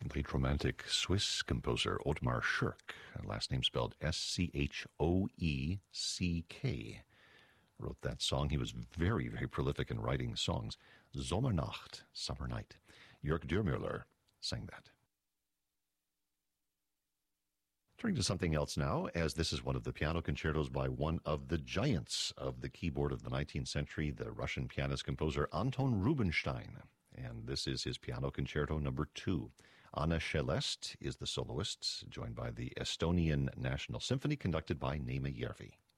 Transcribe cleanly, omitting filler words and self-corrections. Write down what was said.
late Romantic Swiss composer Ottmar Schirk, last name spelled Schoeck, wrote that song. He was very, very prolific in writing songs. Sommernacht, Summer Night. Jörg Dürmüller sang that. Turning to something else now, as this is one of the piano concertos by one of the giants of the keyboard of the 19th century, the Russian pianist-composer Anton Rubinstein. And this is his Piano Concerto number 2. Anna Shelest is the soloist, joined by the Estonian National Symphony, conducted by Neeme Järvi.